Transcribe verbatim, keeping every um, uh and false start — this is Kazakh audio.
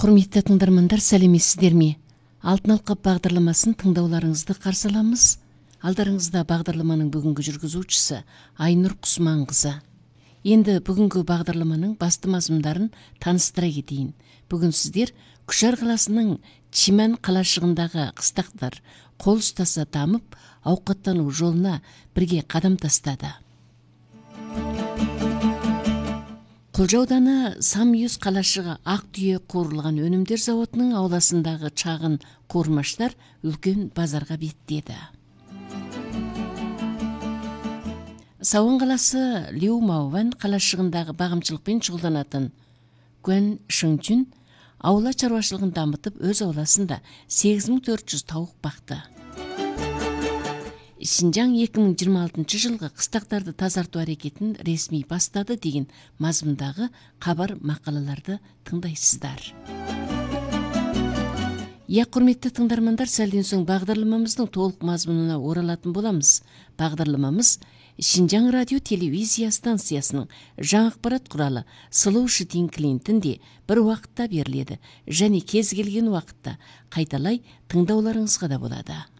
Құрметті тыңдармандар, сәлеметсіздер ме? Алтын алқап бағдарламасын тыңдауларыңызды қарсы аламыз. Алдарыңызда бағдарламаның бүгінгі жүргізушісі Айнұр Құсманқызы. Енді бүгінгі бағдарламаның басты мазмұндарын таныстыра кетейін. Бүгін сіздер Күшар қаласының Чиман қалашығындағы қыстақтар қол ұстаса дамып, ауқаттану жолына бірге қадам тастады. Құлжа ауданы Самюз қалашығы ақ түйе қуырылған өнімдер зауытының ауласындағы шағын қуырмаштар үлкен базарға беттеді. Сауын қаласы Лиумауван қалашығындағы бағымшылықпен шұғылданатын Гуан Шыңчүн аула шаруашылығын дамытып, өз ауласында сегіз мың төрт жүз тауық бақты. Шинжаң екі мың жиырма алтыншы жылғы қыстақтарды тазарту әрекетін ресми бастады деген мазмұндағы хабар мақалаларды тыңдайсыздар. Иә, құрметті тыңдармандар, сәлден соң бағдарламамыздың толық мазмұнына оралатын боламыз. Бағдарламамыз Шинжаң радио телевизия станциясының жаңа ақпарат құралы Сұлу Шытин Клинтінде бір уақытта беріледі және кез келген уақытта қайталай тыңдауларыңызға да болады.